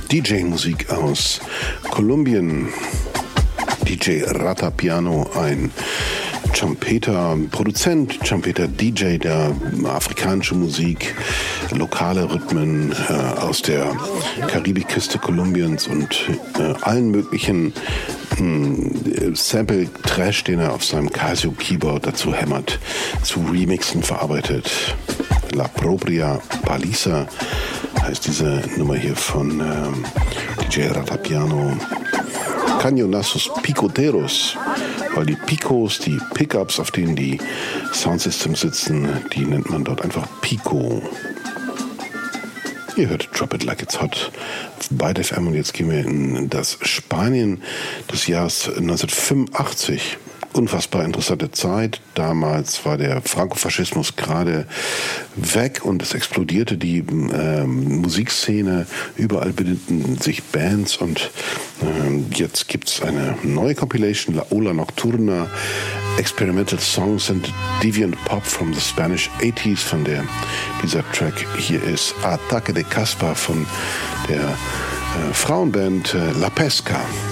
DJ-Musik aus Kolumbien. DJ Ratapiano, ein Trompeter-Produzent, Trompeter-DJ, der afrikanische Musik, lokale Rhythmen aus der Karibikküste Kolumbiens und allen möglichen Sample-Trash, den er auf seinem Casio-Keyboard dazu hämmert, zu Remixen verarbeitet. La Propria Paliza heißt diese Nummer hier von DJ Ratapiano. Cañonazos Picoteros, weil die Picos, die Pickups, auf denen die Soundsystems sitzen, die nennt man dort einfach Pico. Ihr hört Drop It Like It's Hot bei der FM und jetzt gehen wir in das Spanien des Jahres 1985. Unfassbar interessante Zeit. Damals war der Frankofaschismus gerade weg und es explodierte die Musikszene. Überall bildeten sich Bands und jetzt gibt es eine neue Compilation, La Ola Nocturna, Experimental Songs and Deviant Pop from the Spanish 80s, von der dieser Track hier ist Ataque de Caspa von der Frauenband La Pesca.